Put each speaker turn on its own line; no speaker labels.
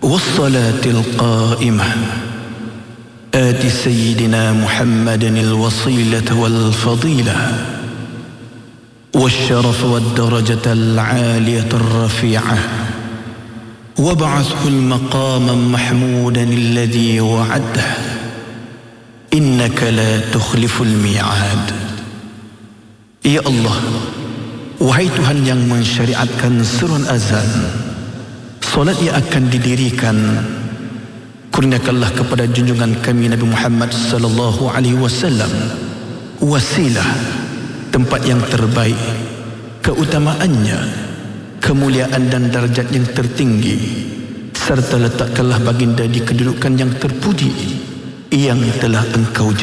والصلاة القائمة آت سيدنا محمد الوصيلة والفضيلة والشرف والدرجة العالية الرفيعة وابعثه المقام محمودا الذي وعده إنك لا تخلف الميعاد. Ya Allah, wahai Tuhan yang mensyariatkan seruan azan, solat yang akan didirikan, kurniakanlah kepada junjungan kami Nabi Muhammad sallallahu alaihi wasallam wasilah, tempat yang terbaik, keutamaannya, kemuliaan dan darjat yang tertinggi, serta letakkanlah baginda di kedudukan yang terpuji yang telah Engkau